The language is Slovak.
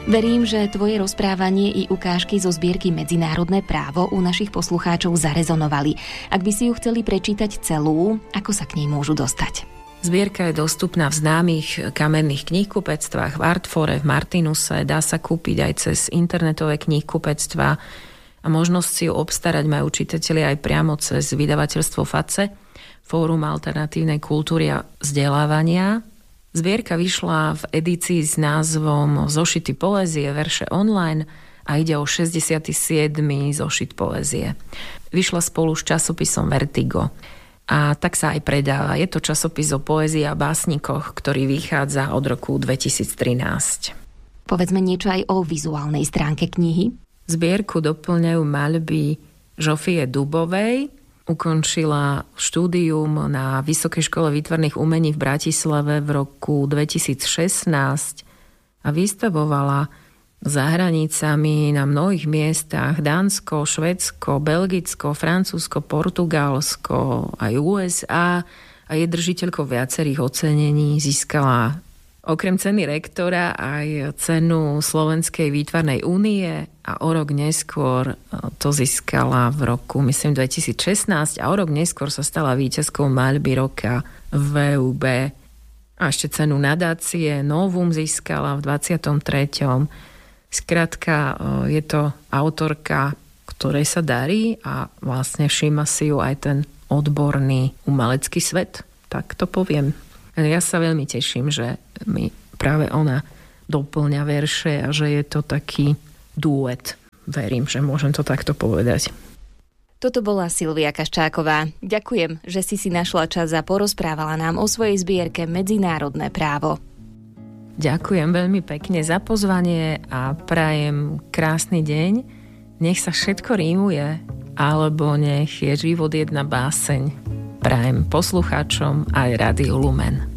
Verím, že tvoje rozprávanie i ukážky zo zbierky Medzinárodné právo u našich poslucháčov zarezonovali. Ak by si ju chceli prečítať celú, ako sa k nej môžu dostať? Zbierka je dostupná v známych kamenných knihkupectvách v Artfore, v Martinuse. Dá sa kúpiť aj cez internetové knihkupectvá a možnosť si ju obstarať majú čitatelia aj priamo cez vydavateľstvo FACE, Fórum alternatívnej kultúry a vzdelávania. Zbierka vyšla v edícii s názvom Zošity poézie, verše online a ide o 67. zošit poézie. Vyšla spolu s časopisom Vertigo a tak sa aj predáva. Je to časopis o poézii a básnikoch, ktorý vychádza od roku 2013. Povedzme niečo aj o vizuálnej stránke knihy. Zbierku doplňajú maľby Žofie Dubovej. Ukončila štúdium na Vysokej škole výtvarných umení v Bratislave v roku 2016 a vystavovala za hranicami na mnohých miestach Dánsko, Švédsko, Belgicko, Francúzsko, Portugalsko, aj USA a je držiteľkou viacerých ocenení. Získala okrem ceny rektora aj cenu Slovenskej výtvarnej únie a o rok neskôr to získala v roku, myslím, 2016 a o rok neskôr sa stala víťazkou maľby roka VUB. A ešte cenu nadácie Novum získala v 23. Skrátka, je to autorka, ktorej sa darí a vlastne všíma si ju aj ten odborný umelecký svet. Tak to poviem. Ja sa veľmi teším, že mi práve ona doplňa verše a že je to taký duet. Verím, že môžem to takto povedať. Toto bola Silvia Kaščáková. Ďakujem, že si našla čas a porozprávala nám o svojej zbierke Medzinárodné právo. Ďakujem veľmi pekne za pozvanie a prajem krásny deň. Nech sa všetko rímuje, alebo nech je život jedna báseň. Prajem poslucháčom aj Rádiu Lumen.